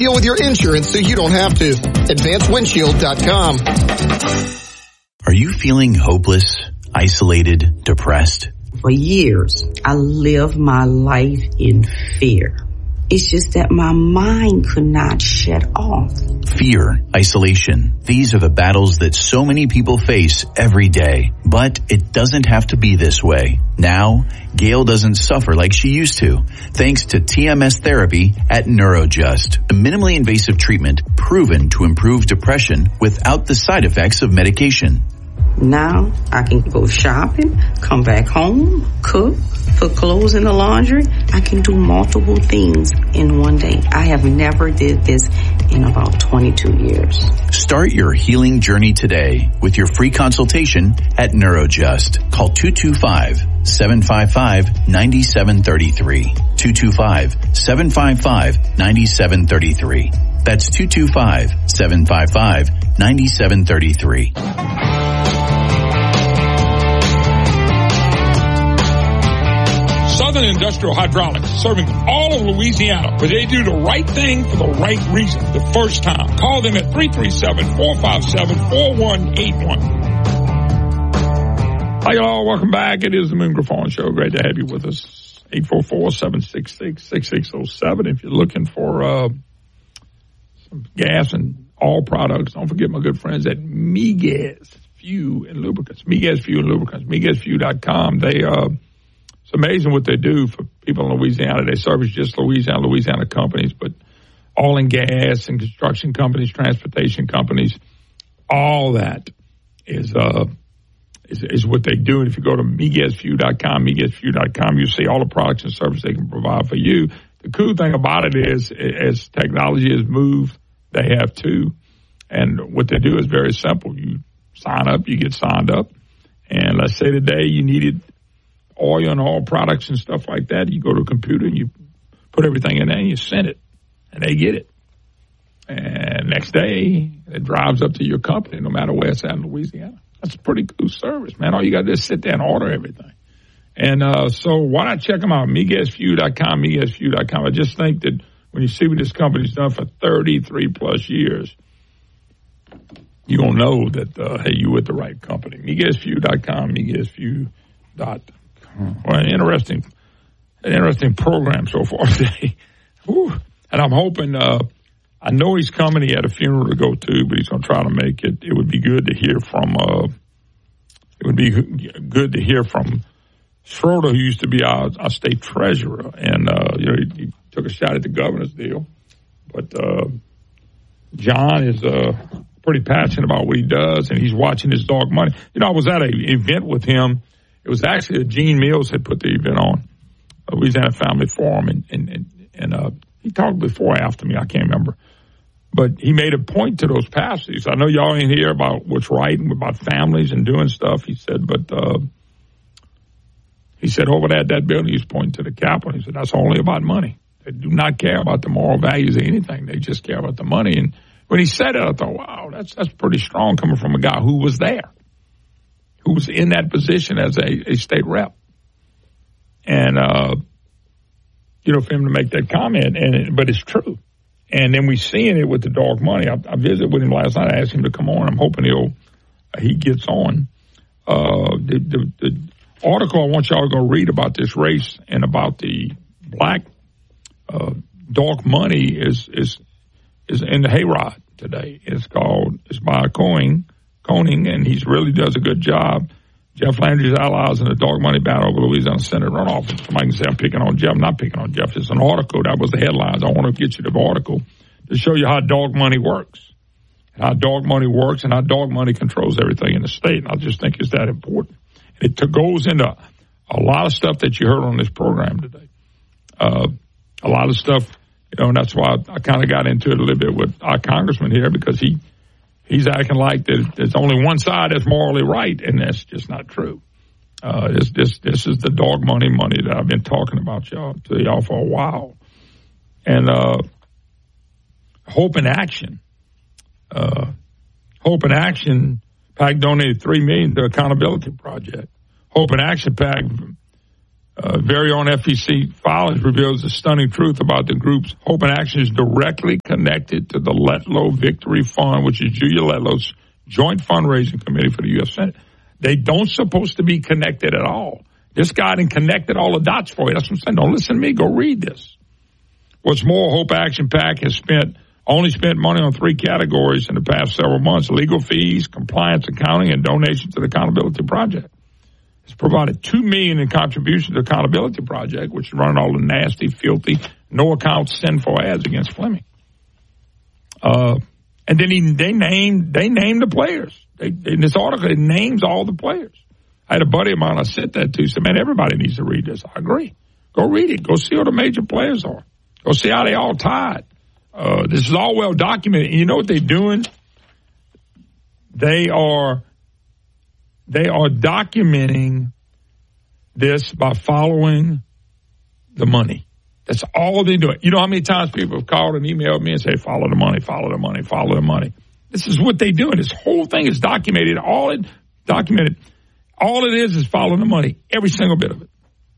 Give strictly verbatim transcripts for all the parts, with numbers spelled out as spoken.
deal with your insurance so you don't have to. advance windshield dot com. Are you feeling hopeless, isolated, depressed? For years, I lived my life in fear. It's just that my mind could not shut off. Fear, isolation. These are the battles that so many people face every day. But it doesn't have to be this way. Now, Gail doesn't suffer like she used to, thanks to T M S therapy at NeuroJust, a minimally invasive treatment proven to improve depression without the side effects of medication. Now I can go shopping, come back home, cook, put clothes in the laundry. I can do multiple things in one day. I have never did this in about twenty-two years. Start your healing journey today with your free consultation at NeuroJust. Call two two five, seven five five, nine seven three three. two two five, seven five five, nine seven three three. That's two two five, seven five five, nine seven three three. Southern Industrial Hydraulics, serving all of Louisiana, where they do the right thing for the right reason the first time. Call them at three three seven, four five seven, four one eight one. Hi, y'all. Welcome back. It is the Moon Griffon Show. Great to have you with us. eight four four, seven six six, six six zero seven. If you're looking for uh, some gas and all products, don't forget my good friends at MeGas Fuel and Lubricants. MeGas Fuel and Lubricants. MeGas Fuel dot com. They, uh, It's amazing what they do for people in Louisiana. They service just Louisiana, Louisiana companies, but oil and gas and construction companies, transportation companies, all that is uh is, is what they do. And if you go to Me Gas Fuel dot com, Me Gas Fuel dot com, you see all the products and services they can provide for you. The cool thing about it is, as technology has moved, they have too. And what they do is very simple. You sign up, you get signed up, and let's say today you needed oil and oil products and stuff like that. You go to a computer and you put everything in there and you send it, and they get it. And next day, it drives up to your company, no matter where it's at in Louisiana. That's a pretty cool service, man. All you got to do is sit there and order everything. And uh, so why not check them out? Me Gas Fuel dot com, Me Gas Fuel dot com. I just think that when you see what this company's done for thirty-three plus years, you're going to know that, uh, hey, you're with the right company. Me Gas Fuel dot com, Me Gas Fuel dot com. Well, an interesting, an interesting program so far today. Whew. And I'm hoping, uh, I know he's coming. He had a funeral to go to, but he's going to try to make it. It would be good to hear from, uh, it would be good to hear from Schroeder, who used to be our, our state treasurer. And, uh, you know, he, he took a shot at the governor's deal. But, uh, John is, uh, pretty passionate about what he does, and he's watching his dog money. You know, I was at an event with him. It was actually Gene Mills had put the event on, a Louisiana Family Forum, and, and, and, and uh, he talked before or after me, I can't remember. But he made a point to those pastors. I know y'all ain't hear about what's right and about families and doing stuff. He said, but uh, he said over there at that building, he's pointing to the Capitol. He said, that's only about money. They do not care about the moral values or anything. They just care about the money. And when he said it, I thought, wow, that's that's pretty strong coming from a guy who was there, who was in that position as a, a state rep. And, uh, you know, for him to make that comment, and it, but it's true. And then we seeing it with the dog money. I, I visited with him last night. I asked him to come on. I'm hoping he'll uh, he gets on. Uh, the, the, the article I want y'all to go read about this race and about the black uh, dog money is is is in the Hayride today. It's called, it's by Coning, Coning, and he really does a good job. Jeff Landry's allies in the dog money battle over Louisiana Senate runoff. Somebody can say I'm picking on Jeff. I'm not picking on Jeff. It's an article. That was the headlines. I want to get you the article to show you how dog money works, and how dog money works, and how dog money controls everything in the state. And I just think it's that important. It t- goes into a lot of stuff that you heard on this program today. Uh, a lot of stuff. You know, and that's why I, I kind of got into it a little bit with our congressman here, because he he's acting like that there's only one side that's morally right, and that's just not true. Uh, this this this is the dog money money that I've been talking about y'all to y'all for a while. And uh, Hope in Action, uh, Hope in Action PAC donated three million dollars to Accountability Project. Hope in Action PAC Uh, very own F E C filings reveals the stunning truth about the group's Hope in Action is directly connected to the Letlow Victory Fund, which is Julia Letlow's joint fundraising committee for the U S Senate. They don't supposed to be connected at all. This guy didn't connected all the dots for you. That's what I'm saying. Don't listen to me. Go read this. What's more, Hope Action PAC has spent only spent money on three categories in the past several months: legal fees, compliance accounting, and donations to the Accountability Project. It's provided two million dollars in contributions to the Accountability Project, which is running all the nasty, filthy, no account, sinful ads against Fleming. Uh, and then he, they named they named the players. They, in this article, it names all the players. I had a buddy of mine I sent that to. Said, "Man, everybody needs to read this." I agree. Go read it. Go see who the major players are. Go see how they all tied. Uh, this is all well documented. And you know what they're doing? They are. They are documenting this by following the money. That's all they're doing. You know how many times people have called and emailed me and say, follow the money, follow the money, follow the money. This is what they're doing. This whole thing is documented. All it documented. All it is is following the money. Every single bit of it.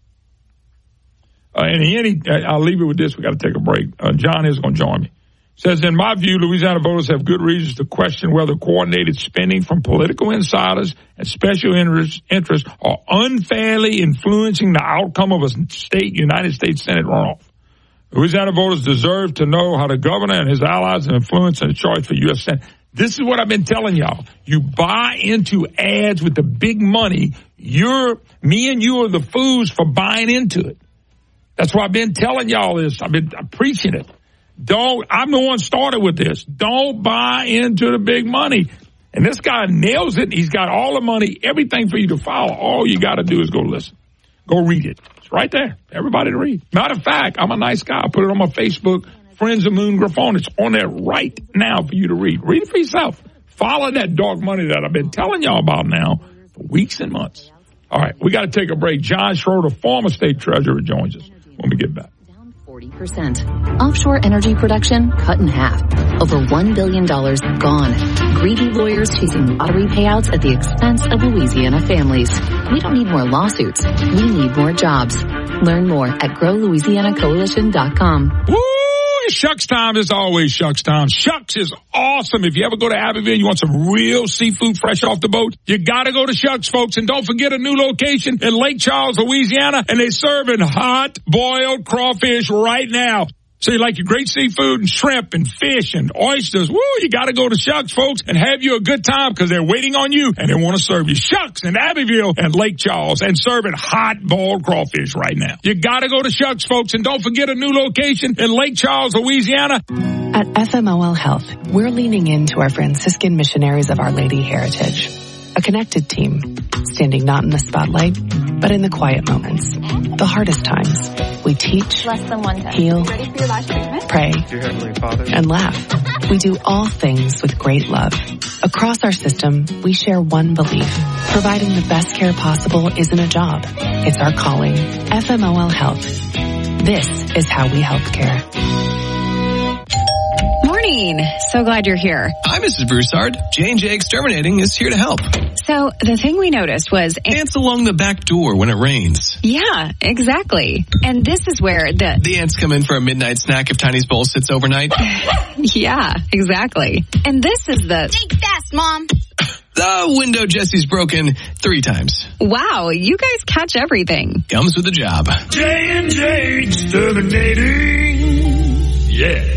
Uh, and any, I'll leave it with this. We got to take a break. Uh, John is going to join me. Says, in my view, Louisiana voters have good reasons to question whether coordinated spending from political insiders and special interests, interests are unfairly influencing the outcome of a state United States Senate runoff. Louisiana voters deserve to know how the governor and his allies have influenced in the choice for U S Senate. This is what I've been telling y'all. You buy into ads with the big money. You're, me and you are the fools for buying into it. That's why I've been telling y'all this. I've been I'm preaching it. Don't, I'm the one started with this. Don't buy into the big money. And this guy nails it. He's got all the money, everything for you to follow. All you got to do is go listen. Go read it. It's right there. Everybody to read. Matter of fact, I'm a nice guy. I put it on my Facebook, Friends of Moon Griffon. It's on there right now for you to read. Read it for yourself. Follow that dark money that I've been telling y'all about now for weeks and months. All right, we got to take a break. John Schroeder, former state treasurer, joins us when we get back. forty percent. Offshore energy production cut in half. Over one billion dollars gone. Greedy lawyers chasing lottery payouts at the expense of Louisiana families. We don't need more lawsuits. We need more jobs. Learn more at grow louisiana coalition dot com. Woo! Shucks time is always Shucks time. Shucks is awesome. If you ever go to Abbeville, you want some real seafood fresh off the boat, you got to go to Shucks, folks. And don't forget a new location in Lake Charles, Louisiana, and they're serving hot boiled crawfish right now. So you like your great seafood and shrimp and fish and oysters. Woo, you got to go to Shucks, folks, and have you a good time because they're waiting on you and they want to serve you. Shucks in Abbeville and Lake Charles and serving hot boiled crawfish right now. You got to go to Shucks, folks, and don't forget a new location in Lake Charles, Louisiana. At F M O L Health, we're leaning into our Franciscan missionaries of Our Lady heritage. A connected team, standing not in the spotlight, but in the quiet moments, the hardest times. We teach, Less than one time. heal, Ready for your last treatment? pray, Dear Heavenly Father, and laugh. We do all things with great love. Across our system, we share one belief. Providing the best care possible isn't a job. It's our calling. F M O L Health. This is how we help care. Morning. So glad you're here. Hi, Missus Broussard. J and J Exterminating is here to help. So the thing we noticed was... Ants along the back door when it rains. Yeah, exactly. And this is where the... The ants come in for a midnight snack if Tiny's bowl sits overnight. Yeah, exactly. And this is the... Think fast, Mom. The window Jesse's broken three times. Wow, you guys catch everything. Comes with the job. J and J Exterminating. Yeah.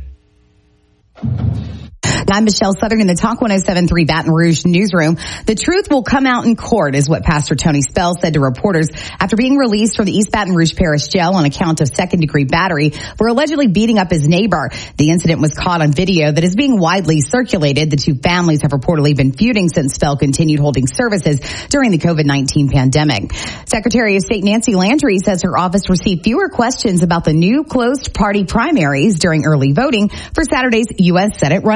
I'm Michelle Southern in the Talk one oh seven point three Baton Rouge newsroom. The truth will come out in court is what Pastor Tony Spell said to reporters after being released from the East Baton Rouge Parish Jail on account of second degree battery for allegedly beating up his neighbor. The incident was caught on video that is being widely circulated. The two families have reportedly been feuding since Spell continued holding services during the COVID nineteen pandemic. Secretary of State Nancy Landry says her office received fewer questions about the new closed party primaries during early voting for Saturday's U S Senate runoffs.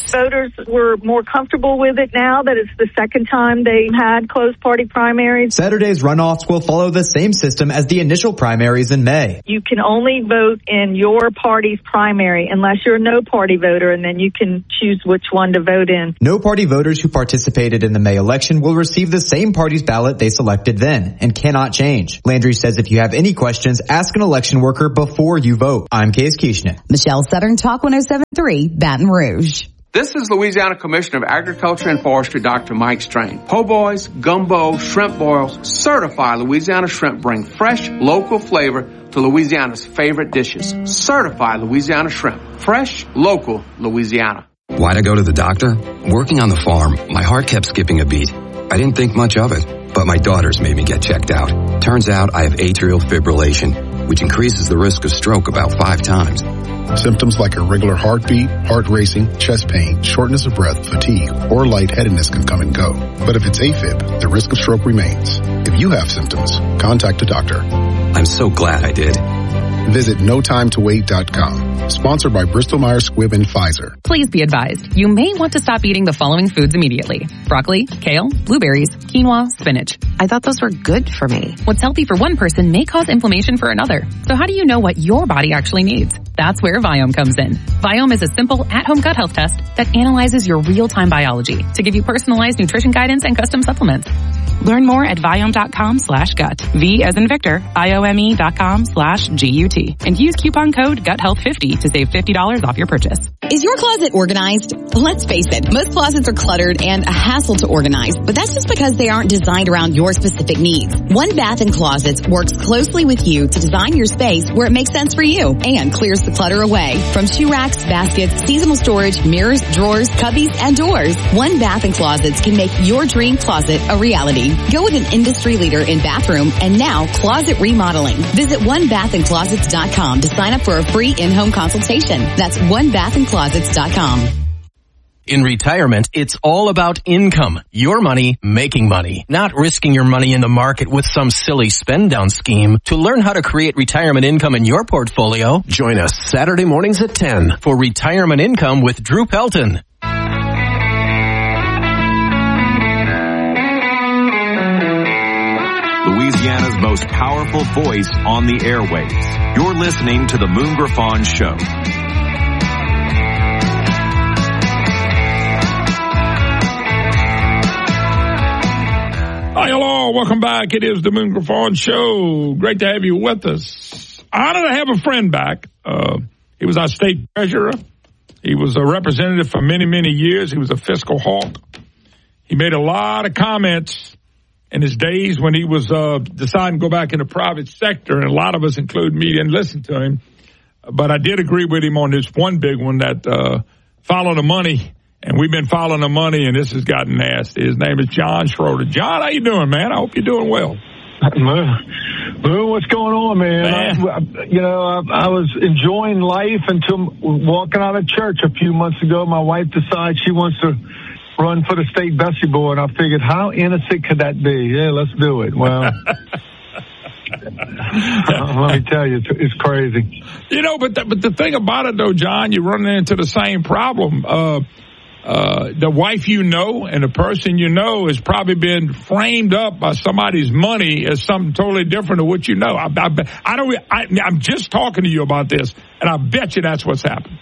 Voters were more comfortable with it now that it's the second time they had closed party primaries. Saturday's runoffs will follow the same system as the initial primaries in May. You can only vote in your party's primary unless you're a no-party voter, and then you can choose which one to vote in. No-party voters who participated in the May election will receive the same party's ballot they selected then and cannot change. Landry says if you have any questions, ask an election worker before you vote. I'm Case Kieschnick. Michelle Southern, Talk one oh seven point three, Baton Rouge. This is Louisiana Commissioner of Agriculture and Forestry, Doctor Mike Strain. Po' boys, gumbo, shrimp boils, certified Louisiana shrimp bring fresh, local flavor to Louisiana's favorite dishes. Certified Louisiana shrimp. Fresh, local, Louisiana. Why'd I go to the doctor? Working on the farm, my heart kept skipping a beat. I didn't think much of it, but my daughters made me get checked out. Turns out I have atrial fibrillation, which increases the risk of stroke about five times. Symptoms like irregular heartbeat, heart racing, chest pain, shortness of breath, fatigue, or lightheadedness can come and go. But if it's AFib, the risk of stroke remains. If you have symptoms, contact a doctor. I'm so glad I did. Visit no time to wait dot com. Sponsored by Bristol Myers Squibb and Pfizer. Please be advised, you may want to stop eating the following foods immediately. Broccoli, kale, blueberries, quinoa, spinach. I thought those were good for me. What's healthy for one person may cause inflammation for another. So how do you know what your body actually needs? That's where Viome comes in. Viome is a simple at-home gut health test that analyzes your real-time biology to give you personalized nutrition guidance and custom supplements. Learn more at Viome.com slash gut. V as in Victor, I-O-M-E dot com slash G-U-T. And use coupon code gut health fifty to save fifty dollars off your purchase. Is your closet organized? Let's face it, most closets are cluttered and a hassle to organize, but that's just because they aren't designed around your specific needs. One Bath and Closets works closely with you to design your space where it makes sense for you and clears the clutter away. From shoe racks, baskets, seasonal storage, mirrors, drawers, cubbies, and doors, One Bath and Closets can make your dream closet a reality. Go with an industry leader in bathroom and now closet remodeling. Visit one bath and closets dot com to sign up for a free in-home consultation. That's one bath and closets dot com. In retirement, it's all about income. Your money making money, not risking your money in the market with some silly spend down scheme. To learn how to create retirement income in your portfolio, join us Saturday mornings at ten for Retirement Income with Drew Pelton. Louisiana's most powerful voice on the airwaves. You're listening to The Moon Griffon Show. Hi, hello, welcome back. It is the Moon Griffon Show. Great to have you with us. Honored to have a friend back. Uh, he was our state treasurer. He was a representative for many, many years. He was a fiscal hawk. He made a lot of comments in his days when he was uh, deciding to go back in the private sector, and a lot of us, including me, didn't listen to him. But I did agree with him on this one big one, that uh, follow the money. And we've been following the money, and this has gotten nasty. His name is John Schroeder. John, how you doing, man? I hope you're doing well. Moon, what's going on, man? I, you know, I, I was enjoying life until walking out of church a few months ago. My wife decided she wants to run for the state Bessie board, and I figured, how innocent could that be? Yeah, let's do it. Well, let me tell you, it's, it's crazy. You know, but the, but the thing about it, though, John, you're running into the same problem. Uh, Uh, the wife you know and the person you know has probably been framed up by somebody's money as something totally different than what you know. I, I, I don't. I, I'm just talking to you about this, and I bet you that's what's happened.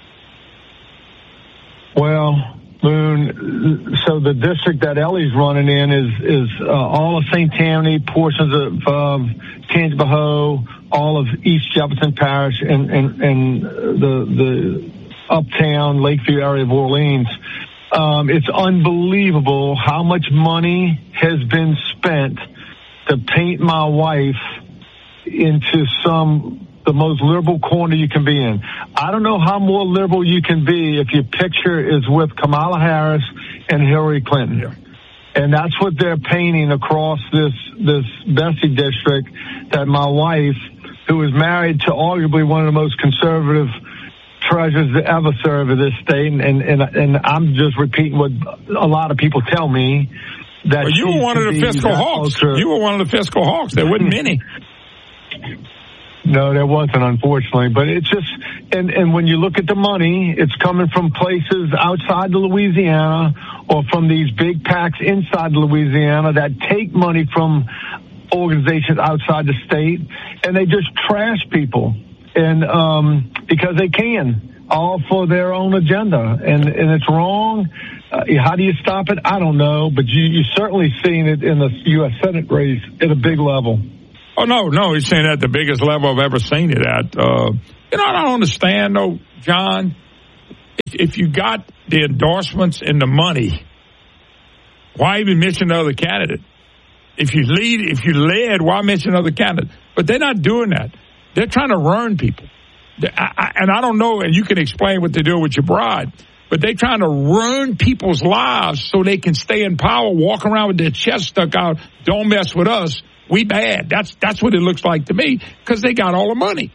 Well, Moon, so the district that Ellie's running in is is uh, all of Saint Tammany, portions of uh, Tangipahoa, all of East Jefferson Parish, and and, and the the uptown Lakeview area of Orleans. Um, it's unbelievable how much money has been spent to paint my wife into some, the most liberal corner you can be in. I don't know how more liberal you can be if your picture is with Kamala Harris and Hillary Clinton. Yeah. And that's what they're painting across this, this Bessie district, that my wife, who is married to arguably one of the most conservative treasures to ever serve in this state, and, and and I'm just repeating what a lot of people tell me. That well, you were one of the fiscal hawks. Ultra- you were one of the fiscal hawks. There wasn't many. No, there wasn't, unfortunately. But it's just, and, and when you look at the money, it's coming from places outside of Louisiana or from these big PACs inside Louisiana that take money from organizations outside the state, and they just trash people, and um, because they can, all for their own agenda, and and it's wrong. Uh, how do you stop it? I don't know, but you you certainly seen it in the U S Senate race at a big level. Oh no, no, he's saying at the biggest level I've ever seen it at. Uh, you know, I don't understand though, John. If, if you got the endorsements and the money, why even mention the other candidate? If you lead, if you led, why mention other candidates? But they're not doing that. They're trying to ruin people. I, I, and I don't know, and you can explain what they do with your bride, but they're trying to ruin people's lives so they can stay in power, walk around with their chest stuck out. Don't mess with us. We bad. That's that's what it looks like to me, because they got all the money.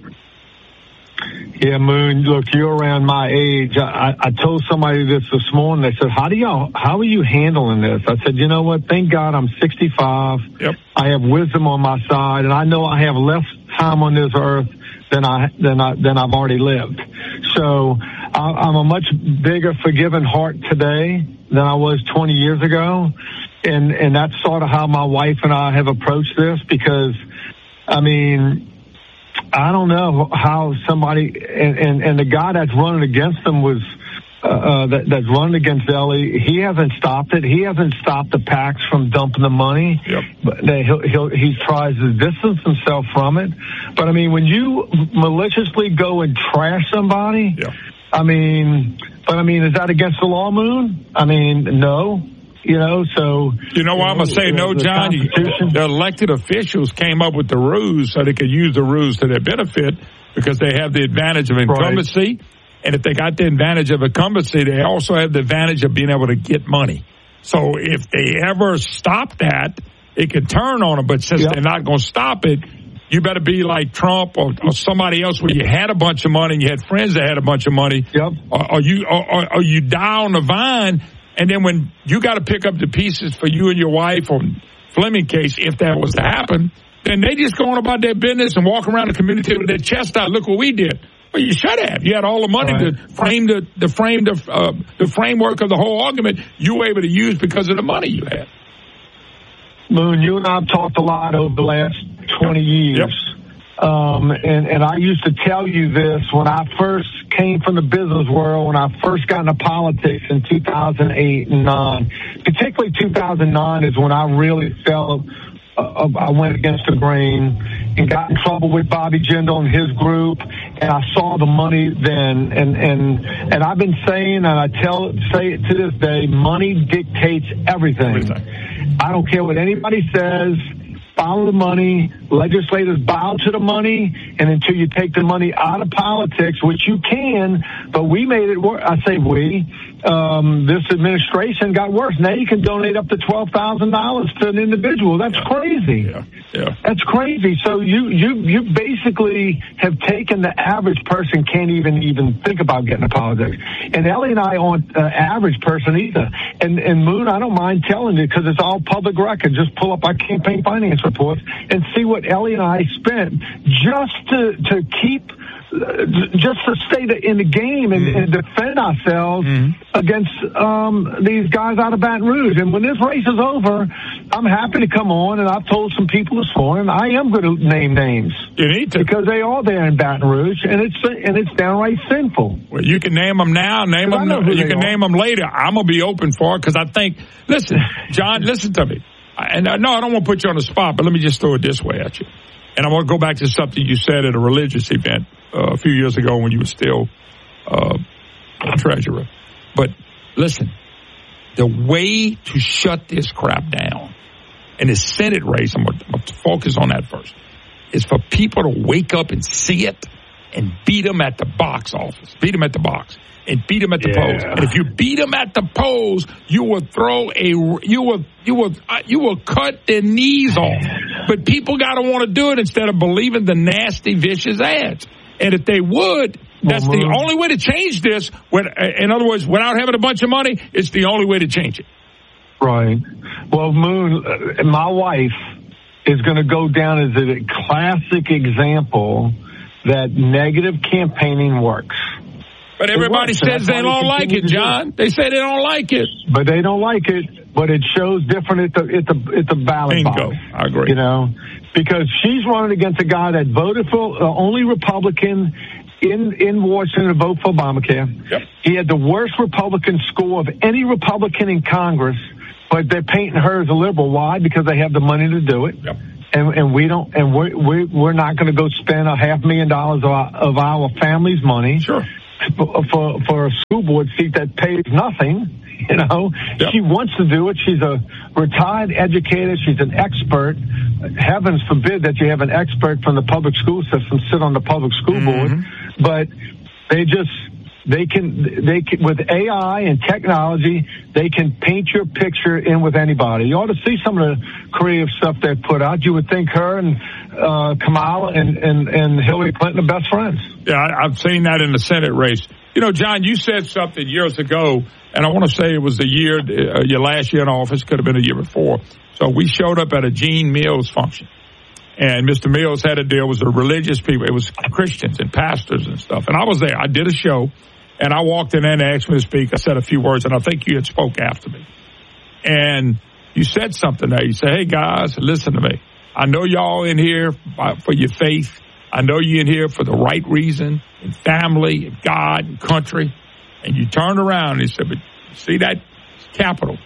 Yeah, Moon, look, you're around my age. I, I told somebody this this morning. They said, how do y'all, how are you handling this? I said, you know what? Thank God I'm sixty-five. Yep. I have wisdom on my side, and I know I have less time on this earth than I, than I, than I've already lived. So I, I'm a much bigger forgiving heart today than I was twenty years ago. And, and that's sort of how my wife and I have approached this, because, I mean, I don't know how somebody, and, and, and the guy that's running against them was, uh, uh, that, that's running against Ellie, he hasn't stopped it. He hasn't stopped the PACs from dumping the money. Yep. But they, he'll, he'll, he tries to distance himself from it. But I mean, when you maliciously go and trash somebody, yep. I mean, but I mean, is that against the law, Moon? I mean, no. You know, so... You know what I'm going to say? No, John, you, the elected officials came up with the ruse so they could use the ruse to their benefit, because they have the advantage of incumbency. Right. And if they got the advantage of incumbency, they also have the advantage of being able to get money. So if they ever stop that, it could turn on them. But since yep. they're not going to stop it, you better be like Trump or, or somebody else where you had a bunch of money and you had friends that had a bunch of money. Yep. Or, or, you, or, or, or you die on the vine. And then when you got to pick up the pieces for you and your wife, or Fleming case, if that was to happen, then they just go on about their business and walk around the community with their chest out. Look what we did. Well, you should have. You had all the money right. to frame the the frame the uh, the framework of the whole argument you were able to use because of the money you had. Moon, you and I have talked a lot over the last twenty years. Yep. Um, and, and I used to tell you this when I first came from the business world, when I first got into politics in two thousand eight and nine. Particularly two thousand nine is when I really felt uh, I went against the grain and got in trouble with Bobby Jindal and his group, and I saw the money then. And and and I've been saying, and I tell say it to this day, money dictates everything. everything. I don't care what anybody says. Follow the money. Legislators bow to the money, and until you take the money out of politics, which you can, but we made it work. I say we. Um, this administration got worse. Now you can donate up to twelve thousand dollars to an individual. That's yeah. crazy. Yeah. Yeah. That's crazy. So you, you, you basically have taken the average person can't even, even think about getting into politics. And Ellie and I aren't an uh, average person either. And, and Moon, I don't mind telling you because it's all public record. Just pull up our campaign finance reports and see what Ellie and I spent just to, to keep Uh, just to stay in the game and, mm-hmm. and defend ourselves mm-hmm. against um, these guys out of Baton Rouge. And when this race is over, I'm happy to come on, and I've told some people this morning I am going to name names. You need to. Because they are there in Baton Rouge, and it's and it's downright sinful. Well, you can name them now, name them. You can are. name them later. I'm going to be open for it because I think, listen, John, listen to me. And uh, no, I don't want to put you on the spot, but let me just throw it this way at you. And I want to go back to something you said at a religious event uh, a few years ago when you were still uh, a treasurer. But listen, the way to shut this crap down, and the Senate race, I'm going to focus on that first, is for people to wake up and see it and beat them at the box office. Beat them at the box. And beat them at the yeah. polls. And if you beat them at the polls, you will throw a, you will, you will, uh, you will cut their knees off. But people got to want to do it instead of believing the nasty, vicious ads. And if they would, that's well, the Moon. only way to change this. When, in other words, without having a bunch of money, it's the only way to change it. Right. Well, Moon, uh, my wife is going to go down as a classic example that negative campaigning works. But everybody says they don't like it, John. They say they don't like it. But they don't like it, but it shows different at the, at the, at the ballot Bingo. box. I agree. You know, because she's running against a guy that voted for, the only Republican in, in Washington to vote for Obamacare. Yep. He had the worst Republican score of any Republican in Congress, but they're painting her as a liberal. Why? Because they have the money to do it. Yep. And, and we don't, and we're, we're, we're not going to go spend a half million dollars of our, of our family's money. Sure. For, for for a school board seat that pays nothing, you know. Yep. She wants to do it. She's a retired educator. She's an expert. Heavens forbid that you have an expert from the public school system sit on the public school Mm-hmm. board. But they just, they can, they can, with A I and technology, they can paint your picture in with anybody. You ought to see some of the creative stuff they put out. You would think her and uh, Kamala and, and, and Hillary Clinton are best friends. Yeah, I, I've seen that in the Senate race. You know, John, you said something years ago, and I want to say it was the year, uh, your last year in office, could have been a year before. So we showed up at a Gene Mills function. And Mister Mills had a deal with the religious people. It was Christians and pastors and stuff. And I was there. I did a show. And I walked in and asked me to speak. I said a few words, and I think you had spoke after me. And you said something there. You said, hey, guys, listen to me. I know y'all in here for your faith. I know you're in here for the right reason, and family, and God, and country. And you turned around and you said, but see that Capitol?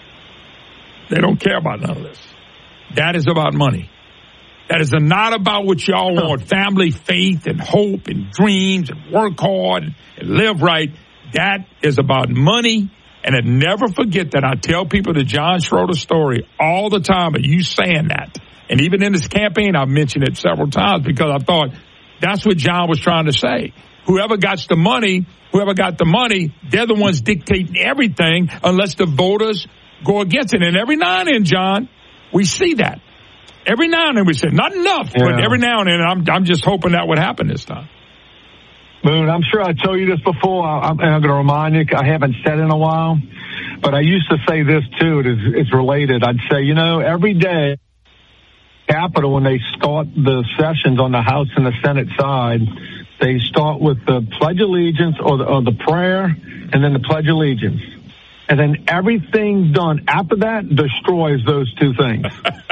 They don't care about none of this. That is about money. That is not about what y'all want. Family, faith, and hope, and dreams, and work hard, and live right. That is about money. And I never forget that. I tell people the John Schroeder story all the time, and you saying that. And even in this campaign, I've mentioned it several times because I thought that's what John was trying to say. Whoever got the money, whoever got the money, they're the ones dictating everything unless the voters go against it. And every now and then, John, we see that. Every now and then we say, not enough, yeah. But every now and then I'm, I'm just hoping that would happen this time. Moon, I'm sure I told you this before, I'm, and I'm going to remind you, I haven't said it in a while, but I used to say this too, it is, it's related. I'd say, you know, every day, Capitol, when they start the sessions on the House and the Senate side, they start with the Pledge of Allegiance or the, or the prayer and then the Pledge of Allegiance. And then everything done after that destroys those two things.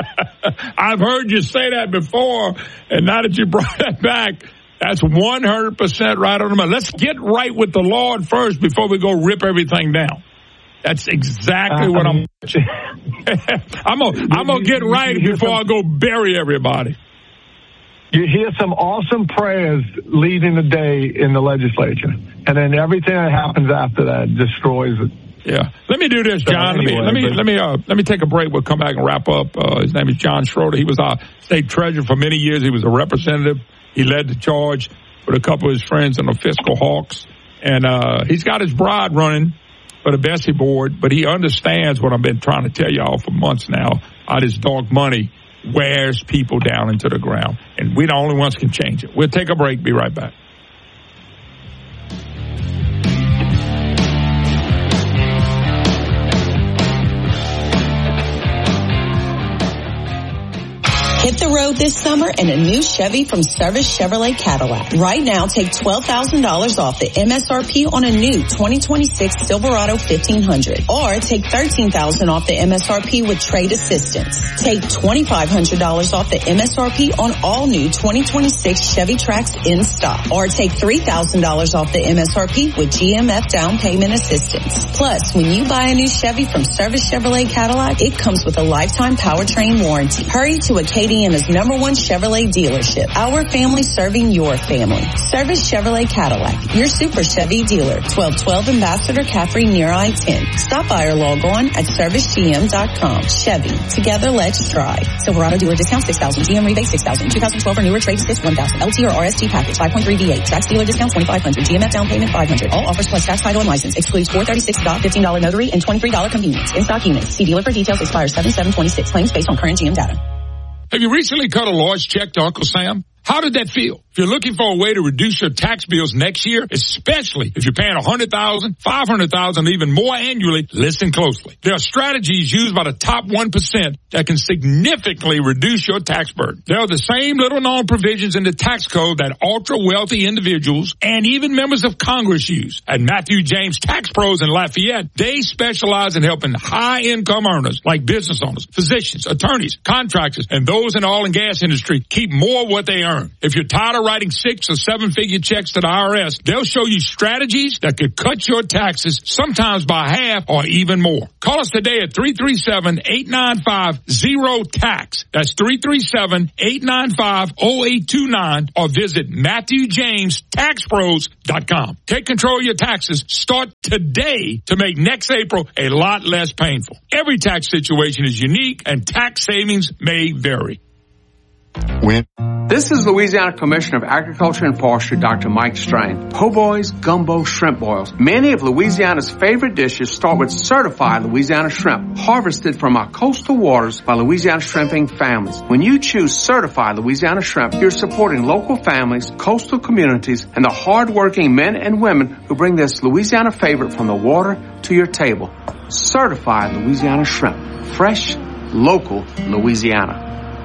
I've heard you say that before, and now that you brought that back, that's one hundred percent right on the money. Let's get right with the Lord first before we go rip everything down. That's exactly uh, what I'm I'm gonna I'm gonna get right before some, I go bury everybody. You hear some awesome prayers leading the day in the legislature, and then everything that happens after that destroys it. Yeah. Let me do this, John. So anyway, let me let me let me uh, let me take a break. We'll come back and wrap up. Uh, his name is John Schroeder. He was our state treasurer for many years. He was a representative. He led the charge with a couple of his friends in the fiscal hawks, and uh, he's got his bride running for the Bessie board. But he understands what I've been trying to tell y'all for months now. How this dark money wears people down into the ground, and we're the only ones can change it. We'll take a break. Be right back. Hit the road this summer in a new Chevy from Service Chevrolet Cadillac. Right now, take twelve thousand dollars off the M S R P on a new twenty twenty-six Silverado fifteen hundred. Or take thirteen thousand dollars off the M S R P with trade assistance. Take twenty-five hundred dollars off the M S R P on all new twenty twenty-six Chevy Trax in stock. Or take three thousand dollars off the M S R P with G M F down payment assistance. Plus, when you buy a new Chevy from Service Chevrolet Cadillac, it comes with a lifetime powertrain warranty. Hurry to Acadiana's number one Chevrolet dealership. Our family serving your family. Service Chevrolet Cadillac, your super Chevy dealer. twelve twelve Ambassador Caffrey near I ten. Stop by or log on at service g m dot com. Chevy, together let's drive. Silverado dealer discount six thousand. G M rebate six thousand. twenty twelve or newer trade assist one thousand. L T or R S T package five point three V eight. Trax dealer discount twenty-five hundred. G M F down payment five hundred. All offers plus tax, title, and license. Excludes four thirty-six doc, fifteen dollars notary, and twenty-three dollars convenience. In stock units. See dealer for details. Expires seven seven twenty-six. Claims based on current G M data. Have you recently cut a large check to Uncle Sam? How did that feel? If you're looking for a way to reduce your tax bills next year, especially if you're paying one hundred thousand dollars, five hundred thousand dollars, even more annually, listen closely. There are strategies used by the top one percent that can significantly reduce your tax burden. There are the same little-known provisions in the tax code that ultra-wealthy individuals and even members of Congress use. At Matthew James Tax Pros in Lafayette, they specialize in helping high-income earners like business owners, physicians, attorneys, contractors, and those in the oil and gas industry keep more of what they earn. If you're tired of writing six or seven figure checks to the I R S, they'll show you strategies that could cut your taxes sometimes by half or even more. Call us today at three three seven, eight nine five, zero tax. That's three three seven, eight nine five, zero eight two nine or visit Matthew James Tax Pros dot com. Take control of your taxes. Start today to make next April a lot less painful. Every tax situation is unique and tax savings may vary. When? This is Louisiana Commissioner of Agriculture and Forestry, Doctor Mike Strain. Po' boys, gumbo, shrimp boils. Many of Louisiana's favorite dishes start with certified Louisiana shrimp, harvested from our coastal waters by Louisiana shrimping families. When you choose certified Louisiana shrimp, you're supporting local families, coastal communities, and the hard-working men and women who bring this Louisiana favorite from the water to your table. Certified Louisiana shrimp. Fresh, local Louisiana.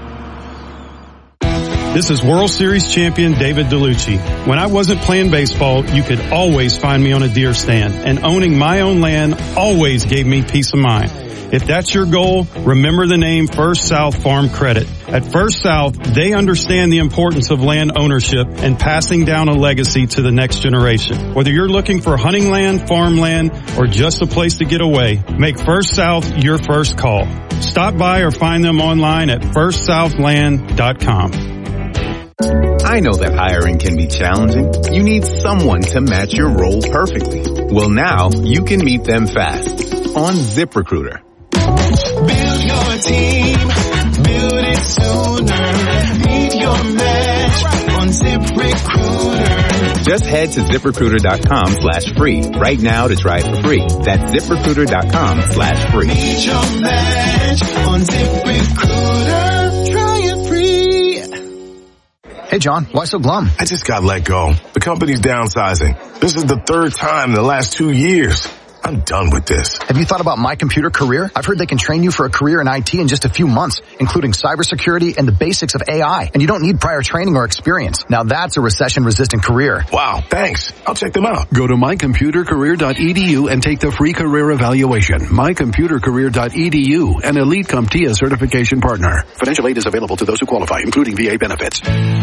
This is World Series champion David DeLucci. When I wasn't playing baseball, you could always find me on a deer stand, and owning my own land always gave me peace of mind. If that's your goal, remember the name First South Farm Credit. At First South, they understand the importance of land ownership and passing down a legacy to the next generation. Whether you're looking for hunting land, farmland, or just a place to get away, make First South your first call. Stop by or find them online at first south land dot com. I know that hiring can be challenging. You need someone to match your role perfectly. Well, now you can meet them fast on ZipRecruiter. Build your team, build it sooner. Meet your match on ZipRecruiter. Just head to ZipRecruiter.com slash free right now to try it for free. That's ZipRecruiter.com slash free. Meet your match on ZipRecruiter. Try it free. Hey, John, why so glum? I just got let go. The company's downsizing. This is the third time in the last two years. I'm done with this. Have you thought about My Computer Career? I've heard they can train you for a career in I T in just a few months, including cybersecurity and the basics of A I. And you don't need prior training or experience. Now that's a recession-resistant career. Wow, thanks. I'll check them out. Go to my computer career dot e d u and take the free career evaluation. my computer career dot e d u, an Elite CompTIA certification partner. Financial aid is available to those who qualify, including V A benefits.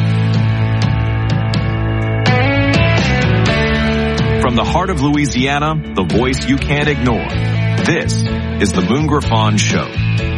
From the heart of Louisiana, the voice you can't ignore. This is the Moon Griffon Show.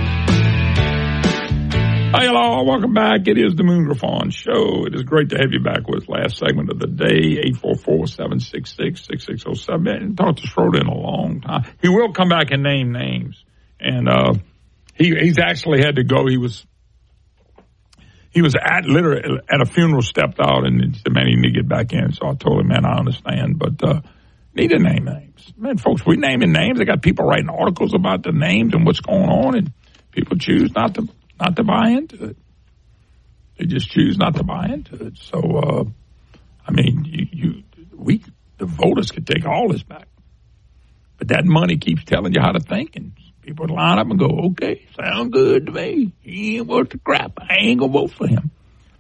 Hi, hello, welcome back. It is the Moon Griffon Show. It is great to have you back with us. Last segment of the day, eight four four, seven six six, six six zero seven. I haven't talked to Schroeder in a long time. He will come back and name names. And uh, he he's actually had to go. He was he was at literally at a funeral, stepped out, and he said, man, he need to get back in. So I told him, man, I understand, but uh, need to name names. Man, folks, we naming names. They got people writing articles about the names and what's going on, and people choose not to not to buy into it. They just choose not to buy into it. So, uh, I mean, you, you we the voters could take all this back, but that money keeps telling you how to think, and people line up and go, okay, sound good to me. He ain't worth the crap. I ain't gonna vote for him.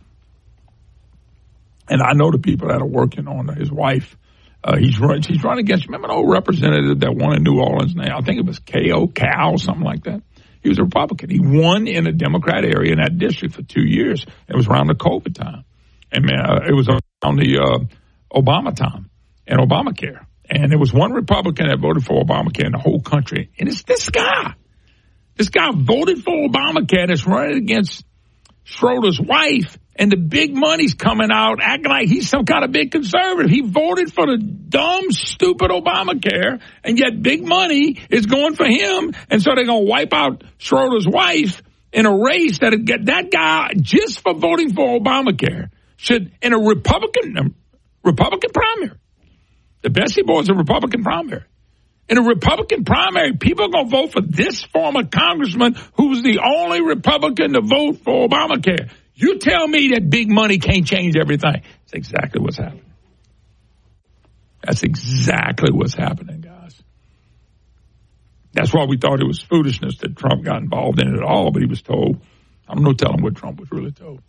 And I know the people that are working on his wife. Uh, he's run, she's running against, remember an old representative that won in New Orleans now? I think it was K O, Cal, something like that. He was a Republican. He won in a Democrat area in that district for two years. It was around the COVID time. And man, uh, it was around the uh, Obama time and Obamacare. And there was one Republican that voted for Obamacare in the whole country. And it's this guy. This guy voted for Obamacare that's running against Schroeder's wife. And the big money's coming out acting like he's some kind of big conservative. He voted for the dumb, stupid Obamacare, and yet big money is going for him. And so they're going to wipe out Schroeder's wife in a race that get that guy just for voting for Obamacare should, in a Republican, Republican primary. The Bessie Boy is a Republican primary. In a Republican primary, people are going to vote for this former congressman who's the only Republican to vote for Obamacare. You tell me that big money can't change everything. That's exactly what's happening. That's exactly what's happening, guys. That's why we thought it was foolishness that Trump got involved in it at all, but he was told. I'm no telling what Trump was really told.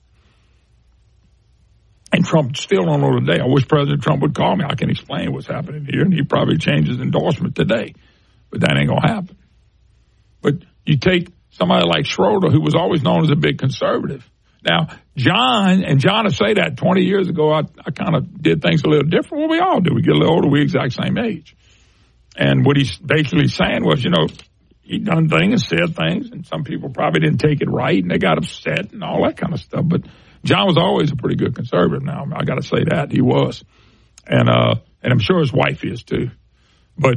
And Trump still don't know today. I wish President Trump would call me. I can explain what's happening here, and he'd probably change his endorsement today. But that ain't going to happen. But you take somebody like Schroeder, who was always known as a big conservative. Now, John, and John would say that twenty years ago, I, I kind of did things a little different. Well, we all do. We get a little older, we're exact same age. And what he's basically saying was, you know, he done things, said things, and some people probably didn't take it right, and they got upset and all that kind of stuff. But John was always a pretty good conservative. Now, I got to say that he was, and uh, and I'm sure his wife is too.